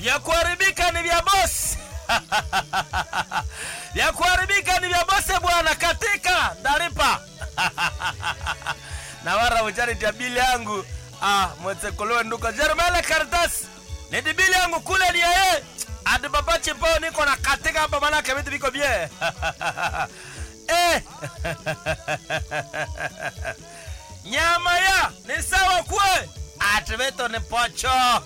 Vya kuharibika ni vya boss. Vya kuharibika ni vya boss bwana, katika ndalipa. Na wara mchariti ya bili yangu. Mwetsekolowe nduko Jerumele karatasi. Nidi bili yangu kule ni yeye. Adi baba chipo niko na katika hapa manake vitu viko bie. Nyama ya ni sawa kwe. Ativeto ni pocho.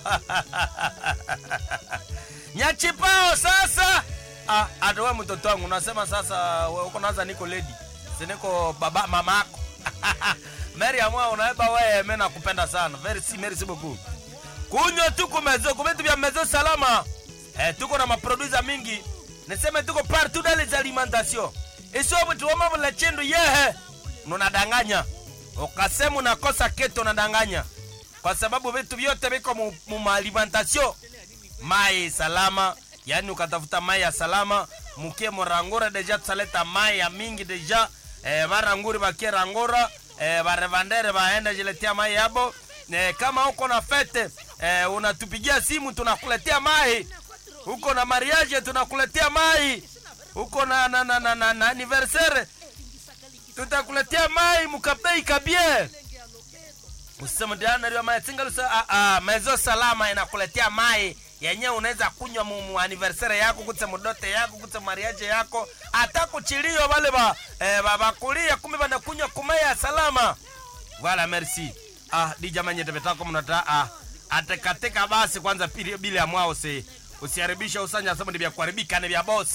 Nyachipao sasa. Atuwe mtoto wangu. Unasema sasa uko naza niko lady. Siniko baba mama ako. Mary amwa unaeba wewe mimi nakupenda sana. Merci beaucoup. Kunywa tu kumezo, kumetu vya mezo salama. Tuko na maproducer mingi. Niseme tuko partout dans les alimentations. Iso mtu wama vile chendu yehe. Unadanganya. Ukasema unakosa keto unadanganya. Kwa sababu vitu vyote viko mu alimentation. Mai salama, yani ukatafuta mai ya salama, mukie morangora deja tusaleta mai ya mingi deja. Baranguri bakie rangora, barevandere baenda jiletea mai yabo. Kama uko na fete, unatupigia simu tunakuletea mai. Uko na mariage tunakuletea mai. Uko na anniversaire tutakuletea mai mukapei kabie. Usema diana rio mai tingalusa mezo salama inakuletea mai yenyewe unaweza kunywa mu anniversaire yako, kutse mudote yako, kutse mariage yako, hata kuchilio wale bakulia kumbe banakunywa kumaya salama. Voilà, merci. Di jamani tebetako mnata atekateka basi kwanza pili bila ya mwao usiharibisha usanya sababu ni vya kuharibika ni vya boss.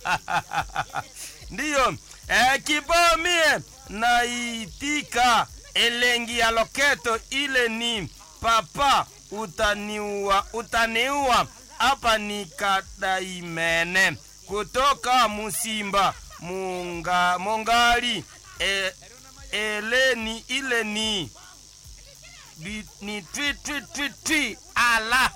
Ndiyo. Kibao mie naitika elengi ya loketo ile ni papa utaniua hapa ni Kadaimene kutoka Musimba Mongali eleni ile ni twi ala.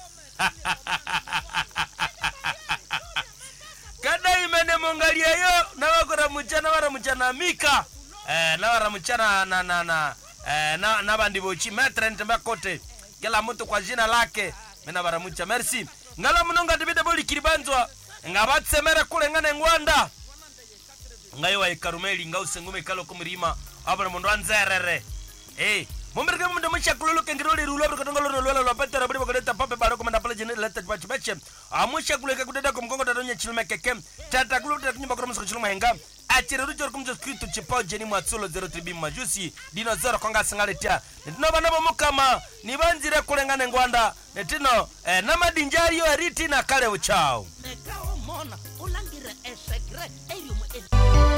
Kadaimene Mongali yo na wakora mchana mika na wara mchana na bandibochi metre ntemba kote kila mtu kwa jina lake mena baramucha. Merci ngala munonga dibide boli kiribanzwa ngabatsemera kule ngane ngwanda ngayo wa Karumeli ngause ngume kalo kumrima abana mundu anzerere Mumberke mundu mcha kululuke ngiroli rulo bikotongolo lolo lopetera bali bakoleta pape baroko manda pale jene leta bache amusha kuleka kudeda kumkongo tadonya chilume keke tata kululuke kunyumba kwa msiko chiluma henga achire rujo kumjo skritu chipao jeni mwatsulo 03 majusi dino zero konga singaletia nitino banabo mukama nibanzire kulengane ngwanda netino namadinjari yo eriti na kale uchao Nekao mona ulangire